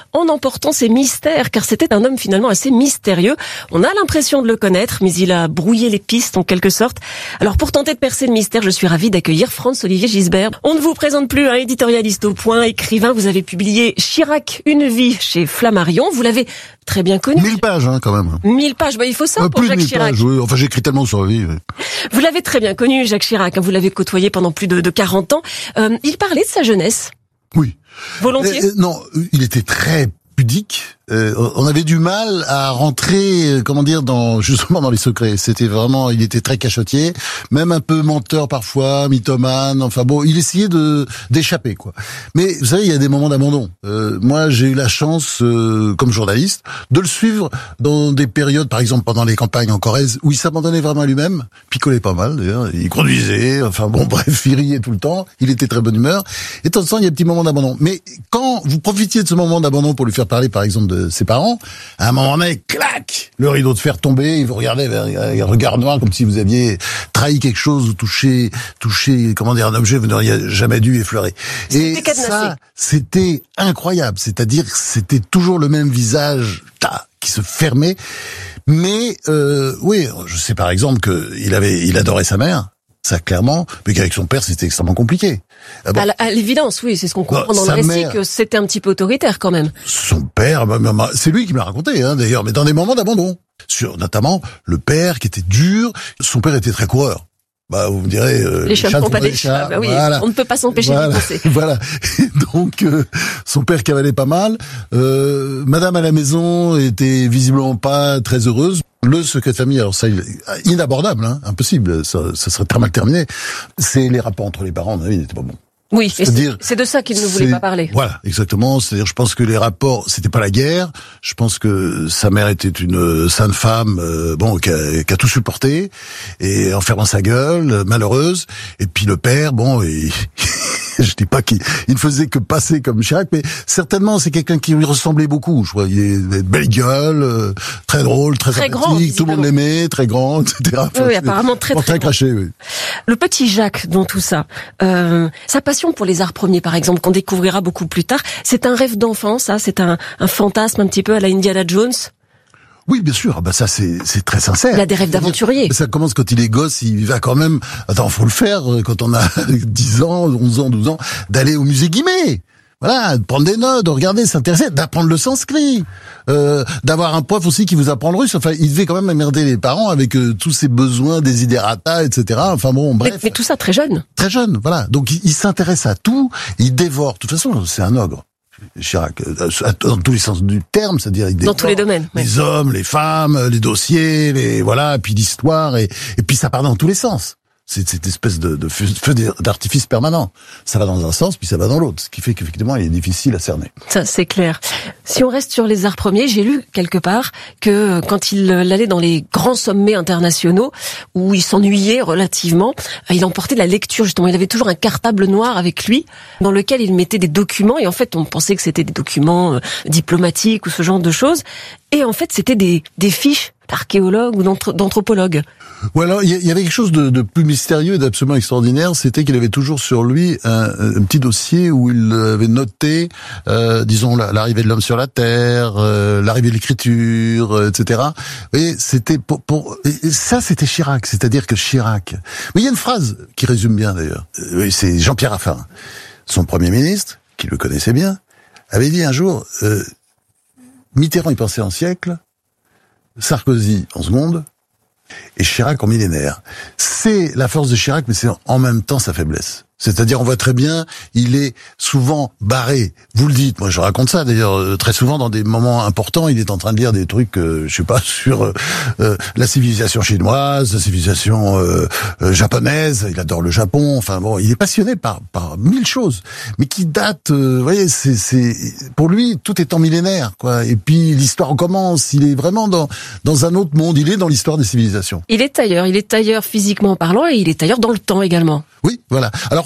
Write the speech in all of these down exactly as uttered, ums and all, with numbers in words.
en emportant ses mystères, car c'était un homme finalement assez mystérieux. On a l'impression de le connaître, mais il a brouillé les pistes en quelque sorte. Alors pour tenter de percer le mystère, je suis ravie d'accueillir Franz-Olivier Gisbert. On ne vous présente plus un éditorialiste au point, écrivain. Vous avez publié Chirac, une vie chez Flammarion. Vous l'avez très bien connu. Mille pages, hein, quand même. Mille pages, bah, il faut ça euh, pour plus Jacques de mille Chirac. Pages, oui. Enfin, j'écris tellement sur la vie. Oui. Vous l'avez très bien connu, Jacques Chirac. Vous l'avez côtoyé pendant plus de, de quarante ans. Euh, il parlait de sa jeunesse. Oui. Volontiers. Euh, non, il était très pudique. Euh, on avait du mal à rentrer, comment dire, dans justement dans les secrets. C'était vraiment, il était très cachotier, même un peu menteur parfois, mythomane. Enfin bon, il essayait de d'échapper quoi. Mais vous savez, il y a des moments d'abandon. Euh, moi, j'ai eu la chance, euh, comme journaliste, de le suivre dans des périodes, par exemple pendant les campagnes en Corrèze, où il s'abandonnait vraiment à lui-même, picolait pas mal d'ailleurs, il conduisait. Enfin bon, bref, il riait tout le temps. Il était très bonne humeur. Et de temps en temps, il y a des petits moments d'abandon. Mais quand vous profitiez de ce moment d'abandon pour lui faire parler, par exemple, de ses parents, à un moment donné, clac, le rideau de fer tombé, il vous regardait vers un regard noir comme si vous aviez trahi quelque chose ou touché, touché, comment dire, un objet que vous n'auriez jamais dû effleurer. Et ça, c'était incroyable. C'est-à-dire que c'était toujours le même visage, ta, qui se fermait. Mais, euh, oui, je sais par exemple qu'il avait, il adorait sa mère. Ça, clairement, mais qu'avec son père, c'était extrêmement compliqué. Ah bon. À l'évidence, oui, c'est ce qu'on comprend non, dans le récit, mère, que c'était un petit peu autoritaire quand même. Son père, c'est lui qui me l'a raconté, hein, d'ailleurs, mais dans des moments d'abandon. Sur, notamment, le père qui était dur, son père était très coureur. Bah, vous me direz, euh, les chats ne font pas des chats. Bah oui, voilà. On ne peut pas s'empêcher voilà. d'y penser. Voilà. Donc, euh, son père cavalait pas mal. Euh, Madame à la maison était visiblement pas très heureuse. Le secret de famille, alors ça, inabordable, hein, impossible. Ça, ça serait très mal terminé. C'est les rapports entre les parents, à mon avis, n'étaient pas bons. Oui, c'est, c'est de ça qu'il ne voulait pas parler. Voilà, exactement. C'est-à-dire, je pense que les rapports, c'était pas la guerre. Je pense que sa mère était une sainte femme, euh, bon, qui a, qui a tout supporté, et en fermant sa gueule, malheureuse. Et puis le père, bon, il, je dis pas qu'il il ne faisait que passer comme Chirac, mais certainement c'est quelqu'un qui lui ressemblait beaucoup. Je crois, il a une belle gueule, euh, très drôle, très, très sympathique, grand, tout le monde l'aimait, très grand, et cetera. Enfin, oui, apparemment très très, très grand. craché. Oui. Le petit Jacques dans tout ça, euh, sa passion pour les arts premiers, par exemple, qu'on découvrira beaucoup plus tard, c'est un rêve d'enfant, ça, c'est un, un fantasme un petit peu à la Indiana Jones. Oui, bien sûr. Bah ça, c'est c'est très sincère. Il a des rêves d'aventurier. Ça commence quand il est gosse. Il va quand même. Attends, faut le faire quand on a dix ans, onze ans, douze ans, d'aller au musée Guimet. Voilà, de prendre des notes, de regarder, s'intéresser, d'apprendre le sanskrit, euh, d'avoir un prof aussi qui vous apprend le russe. Enfin, il devait quand même emmerder les parents avec euh, tous ses besoins, desiderata, et cetera. Enfin bon, bref. Mais, mais tout ça très jeune. Très jeune, voilà. Donc il, il s'intéresse à tout, il dévore. De toute façon, c'est un ogre. Chirac, dans tous les sens du terme, c'est-à-dire il dévore dans tous les domaines, les ouais. hommes, les femmes, les dossiers, les voilà, et puis l'histoire, et, et puis ça part dans tous les sens. C'est cette espèce de, de feu, feu d'artifice permanent. Ça va dans un sens, puis ça va dans l'autre, ce qui fait qu'effectivement, il est difficile à cerner. Ça, c'est clair. Si on reste sur les arts premiers, j'ai lu quelque part que quand il allait dans les grands sommets internationaux, où il s'ennuyait relativement, il emportait de la lecture, justement. Il avait toujours un cartable noir avec lui, dans lequel il mettait des documents, et en fait, on pensait que c'était des documents euh, diplomatiques ou ce genre de choses. Et en fait, c'était des, des fiches d'archéologues ou d'anthropologues. Ouais, alors il y avait quelque chose de, de plus mystérieux et d'absolument extraordinaire, c'était qu'il avait toujours sur lui un, un petit dossier où il avait noté, euh, disons, l'arrivée de l'homme sur la Terre, euh, l'arrivée de l'écriture, euh, et cetera. Vous voyez, c'était pour, pour et ça, c'était Chirac, c'est-à-dire que Chirac. Mais il y a une phrase qui résume bien d'ailleurs. Euh, c'est Jean-Pierre Raffarin, son premier ministre, qui le connaissait bien, avait dit un jour, euh, Mitterrand y pensait en siècle, Sarkozy en seconde, et Chirac en millénaire. C'est la force de Chirac, mais c'est en même temps sa faiblesse. C'est-à-dire, on voit très bien, il est souvent barré. Vous le dites, moi je raconte ça d'ailleurs, très souvent dans des moments importants, il est en train de lire des trucs, euh, je sais pas, sur euh, euh, la civilisation chinoise, la civilisation euh, euh, japonaise, il adore le Japon, enfin bon, il est passionné par par mille choses, mais qui datent, euh, vous voyez, c'est, c'est, pour lui, tout est en millénaire, quoi. Et puis l'histoire recommence, il est vraiment dans, dans un autre monde, il est dans l'histoire des civilisations. Il est ailleurs, il est ailleurs physiquement parlant, et il est ailleurs dans le temps également. Oui, voilà. Alors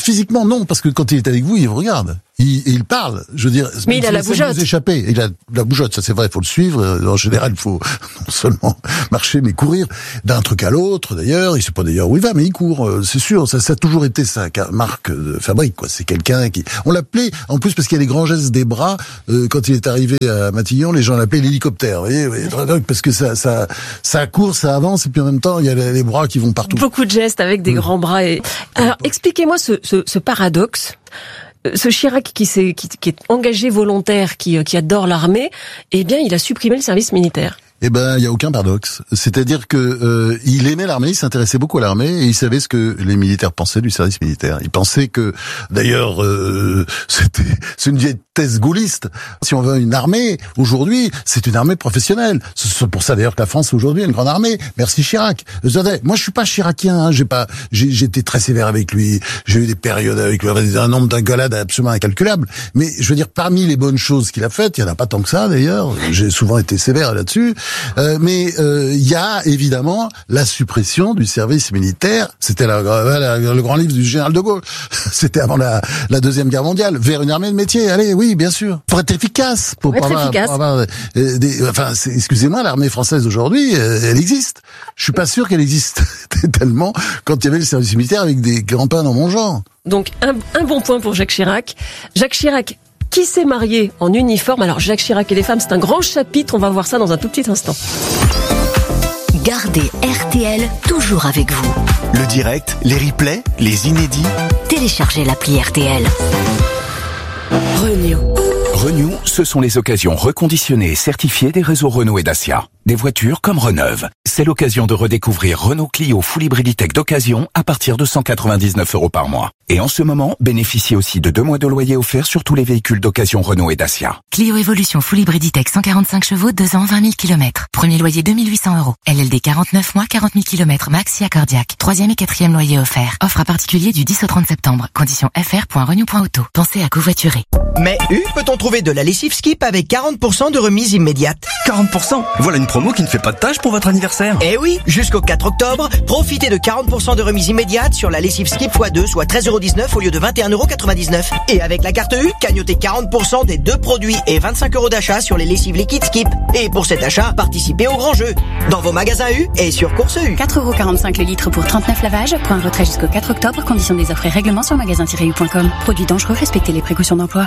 physiquement non, parce que quand il est avec vous, il vous regarde. Il, il parle, je veux dire. Mais il a la bougeotte. Vous échapper. Il a la bougeotte, ça c'est vrai, il faut le suivre. En général, il faut non seulement marcher, mais courir d'un truc à l'autre. D'ailleurs, il sait pas d'ailleurs où il va, mais il court. C'est sûr, ça, ça a toujours été sa marque de fabrique, quoi. C'est quelqu'un qui, on l'appelait, en plus parce qu'il y a les grands gestes des bras. Euh, quand il est arrivé à Matignon, les gens l'appelaient l'hélicoptère. Vous voyez, parce que ça, ça, ça court, ça avance, et puis en même temps, il y a les bras qui vont partout. Beaucoup de gestes avec des mmh. grands bras. Et... Alors, expliquez-moi ce, ce, ce paradoxe. Ce Chirac qui, s'est, qui, qui est engagé volontaire, qui, qui adore l'armée, eh bien, il a supprimé le service militaire. Eh ben, il y a aucun paradoxe. C'est-à-dire que euh, il aimait l'armée, il s'intéressait beaucoup à l'armée et il savait ce que les militaires pensaient du service militaire. Il pensait que, d'ailleurs, euh, c'était c'est une vieille thèse gaulliste. Si on veut une armée aujourd'hui, c'est une armée professionnelle. C'est pour ça d'ailleurs que la France aujourd'hui a une grande armée. Merci Chirac. Moi, je suis pas chiracien. Hein. J'ai pas, j'ai, j'ai été très sévère avec lui. J'ai eu des périodes avec lui, un nombre d'engueulades absolument incalculable. Mais je veux dire, parmi les bonnes choses qu'il a faites, il y en a pas tant que ça d'ailleurs. J'ai souvent été sévère là-dessus. Euh, mais il euh, y a évidemment la suppression du service militaire. C'était la, la, le grand livre du général de Gaulle. C'était avant la, la deuxième guerre mondiale. Vers une armée de métier. Allez, oui, bien sûr. Pour être efficace. Pour, pour être avoir, efficace. Pour avoir des, des, enfin, c'est, excusez-moi, l'armée française aujourd'hui, elle existe. Je suis pas sûr qu'elle existe tellement quand il y avait le service militaire avec des grands-pins dans mon genre. Donc un, un bon point pour Jacques Chirac. Jacques Chirac. Qui s'est marié en uniforme? Alors Jacques Chirac et les femmes, c'est un grand chapitre, on va voir ça dans un tout petit instant. Gardez R T L toujours avec vous. Le direct, les replays, les inédits. Téléchargez l'appli R T L. Renew. Renew, ce sont les occasions reconditionnées et certifiées des réseaux Renault et Dacia. Des voitures comme Reneuve. C'est l'occasion de redécouvrir Renault Clio Full Hybriditech d'occasion à partir de cent quatre-vingt-dix-neuf euros par mois. Et en ce moment, bénéficiez aussi de deux mois de loyer offerts sur tous les véhicules d'occasion Renault et Dacia. Clio Evolution Full Hybriditech cent quarante-cinq chevaux, deux ans, vingt mille kilomètres. Premier loyer deux mille huit cents euros. L L D quarante-neuf mois, quarante mille kilomètres maxi accordiaque. Troisième et quatrième loyer offert. Offre à particulier du dix au trente septembre. Conditions f r point renew point auto. Pensez à covoiturer. Mais U, peut-on trouver de la lessive Skip avec quarante pour cent de remise immédiate? quarante pour cent? Voilà une promo qui ne fait pas de tâche pour votre anniversaire. Eh oui, jusqu'au quatre octobre, profitez de quarante pour cent de remise immédiate sur la lessive Skip fois deux, soit treize euros dix-neuf au lieu de vingt et un euros quatre-vingt-dix-neuf. Et avec la carte U, cagnotez quarante pour cent des deux produits et vingt-cinq euros d'achat sur les lessives liquides Skip. Et pour cet achat, participez au grand jeu. Dans vos magasins U et sur Course U. quatre euros quarante-cinq le litre pour trente-neuf lavages. Point retrait jusqu'au quatre octobre. Conditions des offres et règlements sur magasin tiret u point com. Produits dangereux, respectez les précautions d'emploi.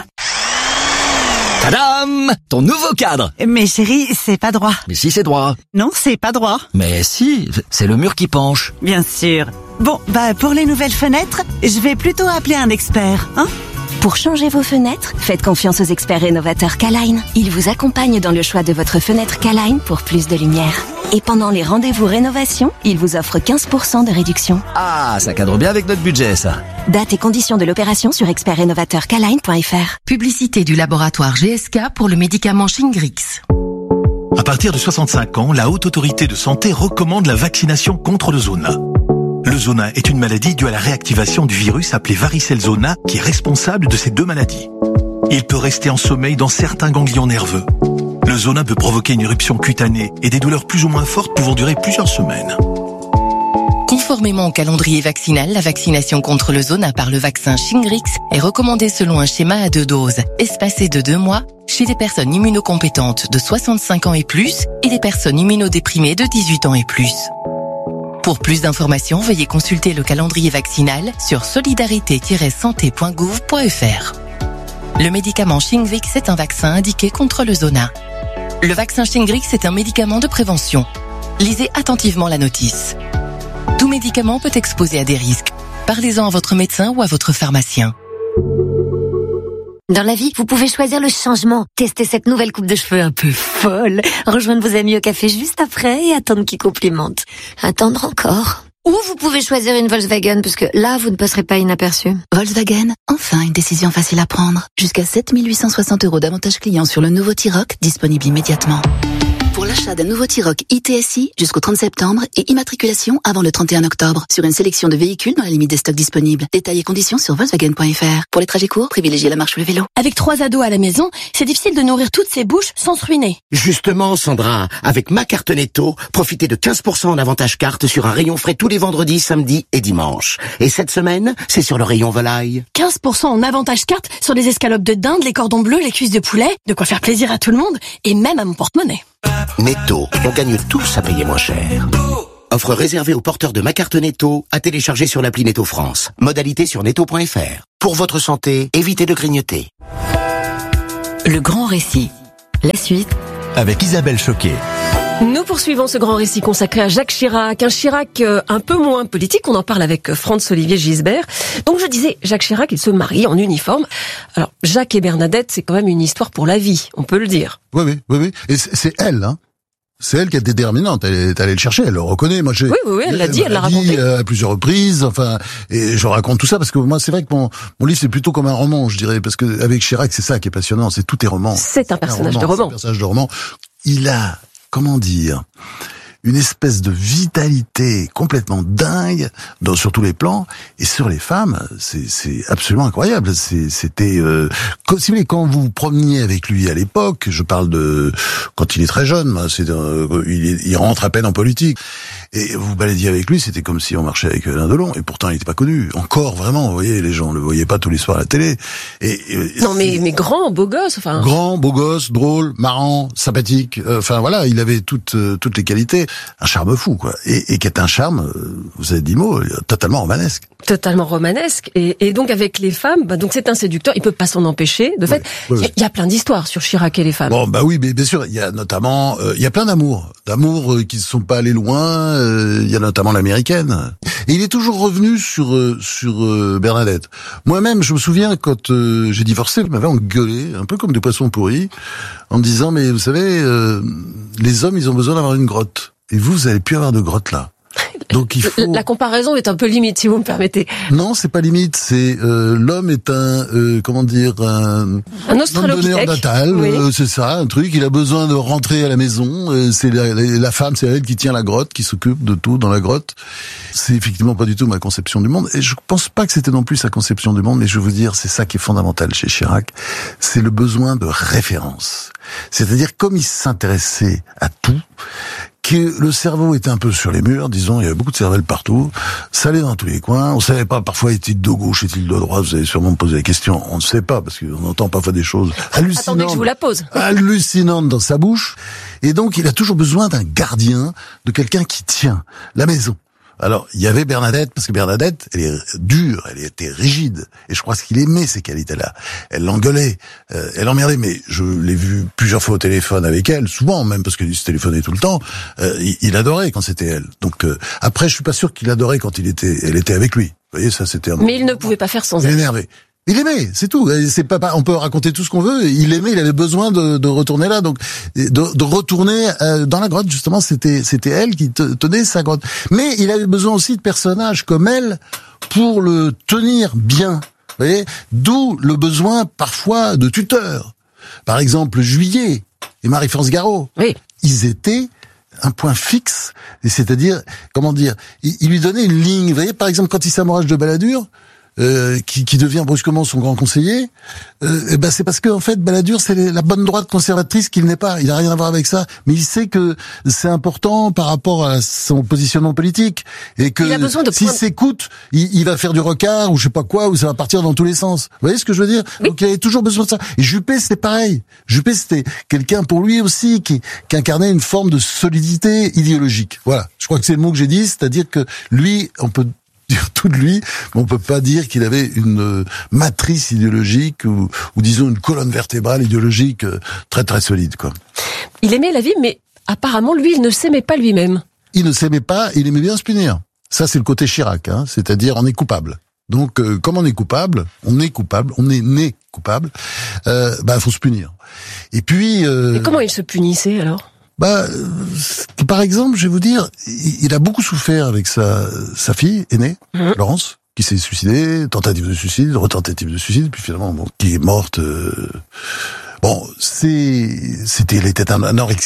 Tadam! Ton nouveau cadre! Mais chérie, c'est pas droit. Mais si, c'est droit. Non, c'est pas droit. Mais si, c'est le mur qui penche. Bien sûr. Bon, bah pour les nouvelles fenêtres, je vais plutôt appeler un expert, hein? Pour changer vos fenêtres, faites confiance aux experts rénovateurs K-Line. Ils vous accompagnent dans le choix de votre fenêtre K-Line pour plus de lumière. Et pendant les rendez-vous rénovation, ils vous offrent quinze pour cent de réduction. Ah, ça cadre bien avec notre budget, ça. Date et conditions de l'opération sur expert rénovateur K line point f r. Publicité du laboratoire G S K pour le médicament Shingrix. À partir de soixante-cinq ans, la Haute Autorité de Santé recommande la vaccination contre le zona. Le zona est une maladie due à la réactivation du virus appelé varicelle zona qui est responsable de ces deux maladies. Il peut rester en sommeil dans certains ganglions nerveux. Le zona peut provoquer une éruption cutanée et des douleurs plus ou moins fortes pouvant durer plusieurs semaines. Conformément au calendrier vaccinal, la vaccination contre le zona par le vaccin Shingrix est recommandée selon un schéma à deux doses, espacé de deux mois, chez les personnes immunocompétentes de soixante-cinq ans et plus et les personnes immunodéprimées de dix-huit ans et plus. Pour plus d'informations, veuillez consulter le calendrier vaccinal sur solidarité tiret santé point gouv point f r. Le médicament Shingrix est un vaccin indiqué contre le zona. Le vaccin Shingrix est un médicament de prévention. Lisez attentivement la notice. Tout médicament peut exposer à des risques. Parlez-en à votre médecin ou à votre pharmacien. Dans la vie, vous pouvez choisir le changement. Tester cette nouvelle coupe de cheveux un peu folle. Rejoindre vos amis au café juste après et attendre qu'ils complimentent. Attendre encore. Ou vous pouvez choisir une Volkswagen parce que là, vous ne passerez pas inaperçu. Volkswagen, enfin une décision facile à prendre. Jusqu'à sept mille huit cent soixante euros d'avantages clients sur le nouveau T-Roc, disponible immédiatement. Pour la Achat d'un nouveau T-Roc I T S I jusqu'au trente septembre et immatriculation avant le trente et un octobre sur une sélection de véhicules dans la limite des stocks disponibles. Détails et conditions sur Volkswagen point F R. Pour les trajets courts, privilégiez la marche ou le vélo. Avec trois ados à la maison, c'est difficile de nourrir toutes ces bouches sans se ruiner. Justement, Sandra, avec ma carte Netto, profitez de quinze pour cent en avantage carte sur un rayon frais tous les vendredis, samedis et dimanches. Et cette semaine, c'est sur le rayon volaille. quinze pour cent en avantage carte sur les escalopes de dinde, les cordons bleus, les cuisses de poulet. De quoi faire plaisir à tout le monde et même à mon porte-monnaie. Netto, on gagne tous à payer moins cher. Offre réservée aux porteurs de ma carte Netto à télécharger sur l'appli Netto France. Modalité sur netto point F R. Pour votre santé, évitez de grignoter. Le grand récit. La suite avec Isabelle Choquet. Nous poursuivons ce grand récit consacré à Jacques Chirac, un Chirac euh, un peu moins politique. On en parle avec Franz-Olivier Gisbert. Donc je disais, Jacques Chirac, il se marie en uniforme. Alors Jacques et Bernadette, c'est quand même une histoire pour la vie, on peut le dire. Oui, oui, oui, oui. Et c'est, c'est elle, hein. C'est elle qui est déterminante. Elle est allée le chercher. Elle le reconnaît. Moi, j'ai. Oui, oui, oui, elle l'a dit, elle l'a raconté à plusieurs reprises. Enfin, et je raconte tout ça parce que moi, c'est vrai que mon mon livre c'est plutôt comme un roman, je dirais, parce que avec Chirac, c'est ça qui est passionnant. C'est tout est roman. C'est un personnage de roman. C'est un personnage de roman. Il a, comment dire, une espèce de vitalité complètement dingue dans, sur tous les plans, et sur les femmes, c'est, c'est absolument incroyable. C'est, c'était, euh, quand, si vous voulez, quand vous vous promeniez avec lui à l'époque, je parle de quand il est très jeune, c'est, euh, il, il rentre à peine en politique, et vous baladiez avec lui, c'était comme si on marchait avec Alain Delon, et pourtant il n'était pas connu. Encore vraiment, vous voyez, les gens le voyaient pas tous les soirs à la télé. Et, et non, mais mais grand, beau gosse, enfin. Grand, beau gosse, drôle, marrant, sympathique. Euh, enfin voilà, il avait toutes euh, toutes les qualités. Un charme fou, quoi. Et, et qui est un charme, vous avez dit mot, totalement romanesque. Totalement romanesque. Et, et donc avec les femmes, bah donc c'est un séducteur, il peut pas s'en empêcher. De fait, il oui, oui, oui. y, y a plein d'histoires sur Chirac et les femmes. Bon, bah oui, mais bien sûr, il y a notamment, il euh, y a plein d'amours, d'amours euh, qui ne sont pas allés loin. Il euh, y a notamment l'américaine. Et il est toujours revenu sur euh, sur euh, Bernadette. Moi-même, je me souviens quand euh, j'ai divorcé, je m'avais engueulé, un peu comme des poissons pourris, en me disant, mais vous savez, euh, les hommes, ils ont besoin d'avoir une grotte. Et vous, vous n'allez plus avoir de grotte là. Donc il faut... La comparaison est un peu limite, si vous me permettez. Non, c'est pas limite. C'est euh, l'homme est un euh, comment dire un un australopithèque natal. Oui. Euh, c'est ça, un truc. Il a besoin de rentrer à la maison. Euh, c'est la, la, la femme, c'est elle qui tient la grotte, qui s'occupe de tout dans la grotte. C'est effectivement pas du tout ma conception du monde. Et je pense pas que c'était non plus sa conception du monde. Mais je veux vous dire, c'est ça qui est fondamental chez Chirac. C'est le besoin de référence. C'est-à-dire comme il s'intéressait à tout, que le cerveau était un peu sur les murs, disons, il y avait beaucoup de cervelle partout, ça allait dans tous les coins, on savait pas, parfois est-il de gauche, est-il de droite, vous allez sûrement me poser la question, on ne sait pas, parce qu'on entend parfois des choses hallucinantes. Attendez que je vous la pose. hallucinantes dans sa bouche, et donc il a toujours besoin d'un gardien, de quelqu'un qui tient la maison. Alors, il y avait Bernadette, parce que Bernadette, elle est dure, elle était rigide, et je crois qu'il aimait ces qualités-là. Elle l'engueulait, euh, elle l'emmerdait, mais je l'ai vu plusieurs fois au téléphone avec elle, souvent même, parce qu'il se téléphonait tout le temps, euh, il, il adorait quand c'était elle. Donc, euh, après, je suis pas sûr qu'il adorait quand il était, elle était avec lui. Vous voyez, ça c'était un... Mais il ne pouvait pas faire sans elle. elle. Énervé. Il aimait, c'est tout. C'est pas, on peut raconter tout ce qu'on veut. Il aimait, il avait besoin de, de retourner là, donc de, de retourner euh, dans la grotte. Justement, c'était, c'était elle qui te, tenait sa grotte. Mais il avait besoin aussi de personnages comme elle pour le tenir bien. Vous voyez, d'où le besoin parfois de tuteurs. Par exemple, Juillet et Marie-France Garot. Oui. Ils étaient un point fixe, c'est-à-dire, comment dire, il, il lui donnait une ligne. Vous voyez, par exemple, quand il s'amourage de Balladur. Euh, qui, qui devient brusquement son grand conseiller, euh, et ben c'est parce que en fait Balladur c'est la bonne droite conservatrice qu'il n'est pas. Il a rien à voir avec ça, mais il sait que c'est important par rapport à son positionnement politique et que s'il point... s'écoute, il, il va faire du recard ou je sais pas quoi, ou ça va partir dans tous les sens. Vous voyez ce que je veux dire? Oui. Donc il avait toujours besoin de ça. Et Juppé c'était pareil. Juppé c'était quelqu'un pour lui aussi qui, qui incarnait une forme de solidité idéologique. Voilà. Je crois que c'est le mot que j'ai dit, c'est-à-dire que lui, on peut dire tout de lui, mais on peut pas dire qu'il avait une euh, matrice idéologique ou, ou disons une colonne vertébrale idéologique euh, très très solide, quoi. Il aimait la vie, mais apparemment lui, il ne s'aimait pas lui-même. Il ne s'aimait pas, il aimait bien se punir. Ça, c'est le côté Chirac, hein, c'est-à-dire on est coupable. Donc, euh, comme on est coupable, on est coupable, on est né coupable, euh, bah faut se punir. Et puis. Euh, et comment il se punissait alors? Bah, par exemple, je vais vous dire, il a beaucoup souffert avec sa sa fille aînée, mmh. Laurence, qui s'est suicidée, tentative de suicide, retentative de suicide, puis finalement, bon, qui est morte. Euh... Bon, c'est, c'était, elle était un anorexique,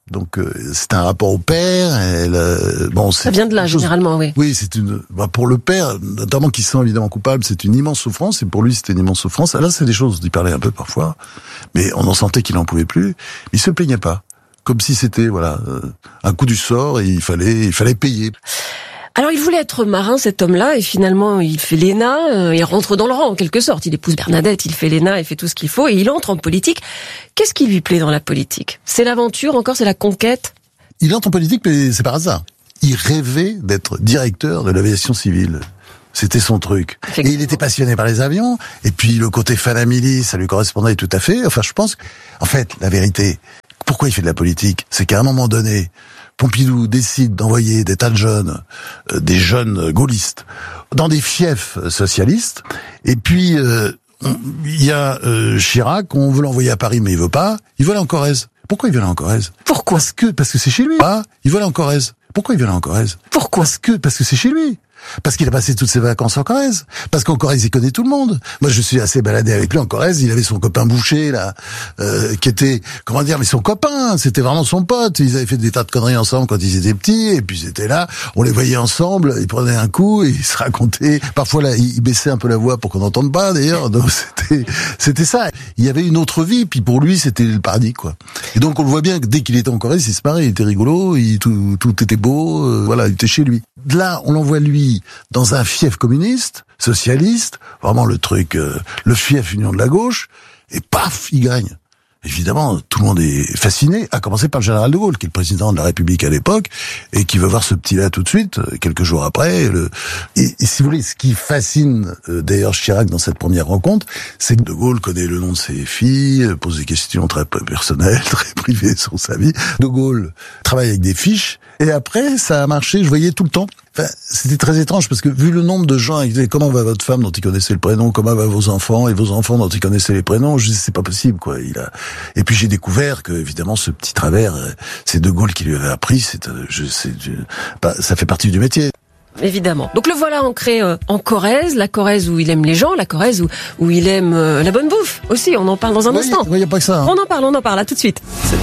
Donc euh, c'est un rapport au père. Elle, euh, bon, c'est ça vient de là chose... généralement, oui. Oui, c'est une. Bah, pour le père, notamment qui se sent évidemment coupable, c'est une immense souffrance. Et pour lui, c'était une immense souffrance. Là, c'est des choses. Il parlait un peu parfois, mais on en sentait qu'il en pouvait plus. Il se plaignait pas, comme si c'était voilà euh, un coup du sort et il fallait il fallait payer. Alors il voulait être marin, cet homme-là, et finalement il fait l'E N A, euh, il rentre dans le rang en quelque sorte. Il épouse Bernadette, il fait l'E N A, il fait tout ce qu'il faut, et il entre en politique. Qu'est-ce qui lui plaît dans la politique? C'est l'aventure, encore, c'est la conquête? Il entre en politique, mais c'est par hasard. Il rêvait d'être directeur de l'aviation civile. C'était son truc. Et il était passionné par les avions, et puis le côté family, ça lui correspondait tout à fait. Enfin, je pense, en fait, la vérité, pourquoi il fait de la politique? C'est qu'à un moment donné, Pompidou décide d'envoyer des tas de jeunes, euh, des jeunes gaullistes, dans des fiefs socialistes. Et puis, euh, il y a euh, Chirac, on veut l'envoyer à Paris, mais il veut pas. Il veut aller en Corrèze. Pourquoi il veut aller en Corrèze? Pourquoi? Parce que parce que c'est chez lui. Ah, il veut aller en Corrèze. Pourquoi il veut aller en Corrèze? Pourquoi? Parce que parce que c'est chez lui. Parce qu'il a passé toutes ses vacances en Corrèze. Parce qu'en Corrèze, il connaît tout le monde. Moi, je suis assez baladé avec lui en Corrèze. Il avait son copain Boucher, là, euh, qui était, comment dire, mais son copain. C'était vraiment son pote. Ils avaient fait des tas de conneries ensemble quand ils étaient petits. Et puis, c'était là. On les voyait ensemble. Ils prenaient un coup et ils se racontaient. Parfois, là, ils baissaient un peu la voix pour qu'on n'entende pas, d'ailleurs. Donc, c'était, c'était ça. Il y avait une autre vie. Puis, pour lui, c'était le paradis, quoi. Et donc, on le voit bien que dès qu'il était en Corrèze, il se marrait. Il était rigolo. Il, tout, tout était beau. Euh, voilà, il était chez lui. Là, on l'envoie, lui, dans un fief communiste, socialiste, vraiment le truc, euh, le fief Union de la gauche, et paf, il gagne. Évidemment, tout le monde est fasciné, à commencer par le général de Gaulle, qui est le président de la République à l'époque, et qui veut voir ce petit-là tout de suite, quelques jours après. Le... Et, et si vous voulez, ce qui fascine euh, d'ailleurs Chirac dans cette première rencontre, c'est que de Gaulle connaît le nom de ses filles, pose des questions très personnelles, très privées sur sa vie. De Gaulle travaille avec des fiches, et après, ça a marché, je voyais tout le temps. Enfin, c'était très étrange parce que vu le nombre de gens, ils disaient comment va votre femme dont il connaissait le prénom, comment va vos enfants et vos enfants dont il connaissait les prénoms, je disais c'est pas possible quoi. Il a et puis j'ai découvert que évidemment ce petit travers, c'est De Gaulle qui lui avait appris, c'est je sais ça fait partie du métier. Évidemment. Donc le voilà ancré euh, en Corrèze, la Corrèze où il aime les gens, la Corrèze où, où il aime euh, la bonne bouffe aussi, on en parle dans un oui, instant. Il n'y a pas que ça. Hein. On en parle, on en parle, à tout de suite.